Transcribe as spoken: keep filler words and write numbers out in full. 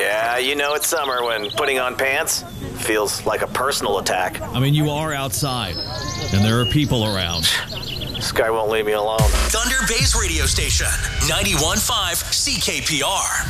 Yeah, you know it's summer when putting on pants feels like a personal attack. I mean, you are outside, and there are people around. This guy won't leave me alone. Thunder Bay's radio station, ninety-one point five C K P R.